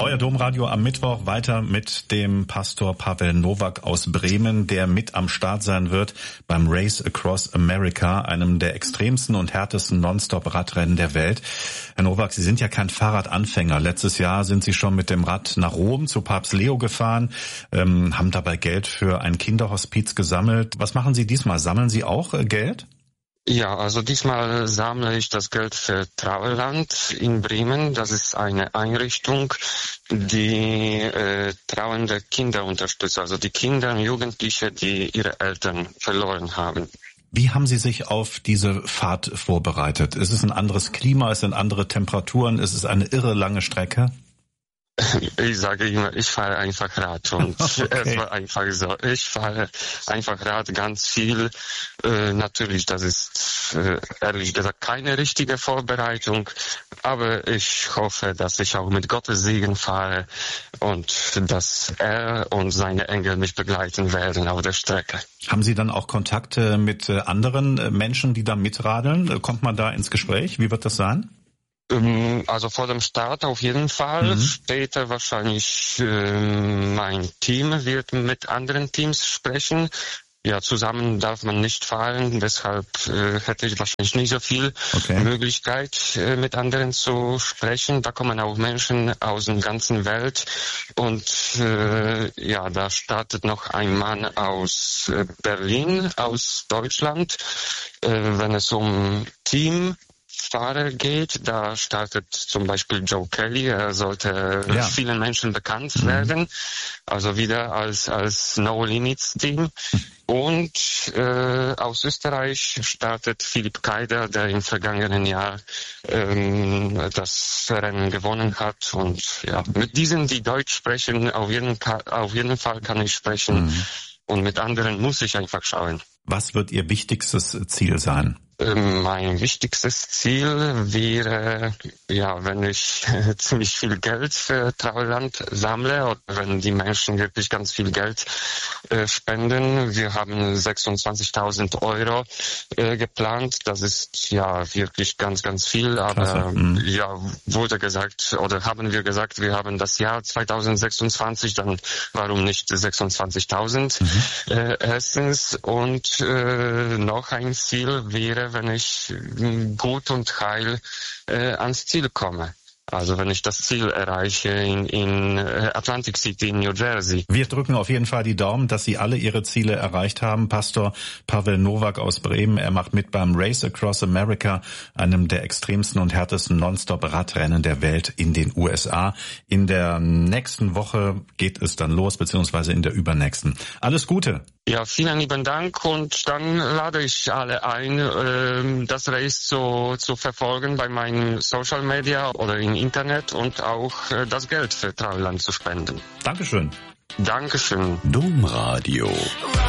Euer Domradio am Mittwoch weiter mit dem Pastor Pavel Nowak aus Bremen, der mit am Start sein wird beim Race Across America, einem der extremsten und härtesten Nonstop-Radrennen der Welt. Herr Nowak, Sie sind ja kein Fahrradanfänger. Letztes Jahr sind Sie schon mit dem Rad nach Rom zu Papst Leo gefahren, haben dabei Geld für ein Kinderhospiz gesammelt. Was machen Sie diesmal? Sammeln Sie auch Geld? Ja, also diesmal sammle ich das Geld für Trauerland in Bremen. Das ist eine Einrichtung, die trauernde Kinder unterstützt, also die Kinder und Jugendliche, die ihre Eltern verloren haben. Wie haben Sie sich auf diese Fahrt vorbereitet? Ist es ein anderes Klima, es sind andere Temperaturen, ist es eine irre lange Strecke? Ich sage immer, ich fahre einfach Rad und okay. Es war einfach so. Ich fahre einfach Rad ganz viel. Natürlich, das ist ehrlich gesagt keine richtige Vorbereitung, aber ich hoffe, dass ich auch mit Gottes Segen fahre und dass er und seine Engel mich begleiten werden auf der Strecke. Haben Sie dann auch Kontakte mit anderen Menschen, die da mitradeln? Kommt man da ins Gespräch? Wie wird das sein? Also vor dem Start auf jeden Fall. Später wahrscheinlich mein Team wird mit anderen Teams sprechen. Ja, zusammen darf man nicht fahren, deshalb hätte ich wahrscheinlich nicht so viel Möglichkeit, mit anderen zu sprechen. Da kommen auch Menschen aus der ganzen Welt und ja, da startet noch ein Mann aus Berlin, aus Deutschland. Wenn es um Teamfahrer geht, da startet zum Beispiel Joe Kelly, er sollte vielen Menschen bekannt werden, also wieder als No Limits Team. Und aus Österreich startet Philipp Keider, der im vergangenen Jahr das Rennen gewonnen hat. Und ja, mit diesen, die Deutsch sprechen, auf jeden Fall kann ich sprechen. Und mit anderen muss ich einfach schauen. Was wird Ihr wichtigstes Ziel sein? Mein wichtigstes Ziel wäre, ja, wenn ich ziemlich viel Geld für Trauerland sammle oder wenn die Menschen wirklich ganz viel Geld spenden. Wir haben 26.000 Euro geplant. Das ist ja wirklich ganz, ganz viel. Aber ja, wurde gesagt oder haben wir gesagt, wir haben das Jahr 2026, dann warum nicht 26.000 erstens. Und noch ein Ziel wäre, wenn ich gut und heil ans Ziel komme. Also wenn ich das Ziel erreiche in Atlantic City in New Jersey. Wir drücken auf jeden Fall die Daumen, dass Sie alle Ihre Ziele erreicht haben. Pastor Pavel Nowak aus Bremen, er macht mit beim Race Across America, einem der extremsten und härtesten Nonstop-Radrennen der Welt in den USA. In der nächsten Woche geht es dann los, beziehungsweise in der übernächsten. Alles Gute! Ja, vielen lieben Dank und dann lade ich alle ein, das Race zu verfolgen bei meinen Social Media oder im Internet und auch das Geld für Trauerland zu spenden. Dankeschön. Dankeschön. Domradio.